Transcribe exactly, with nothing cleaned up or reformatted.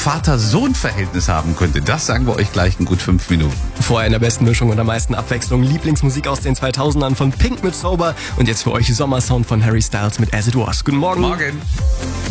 Vater-Sohn-Verhältnis haben könnte. Das sagen wir euch gleich in gut fünf Minuten. Vorher in der besten Mischung und der meisten Abwechslung Lieblingsmusik aus den zweitausendern von Pink mit Sober und jetzt für euch Sommersound von Harry Styles mit As It Was. Guten Morgen. Morgen.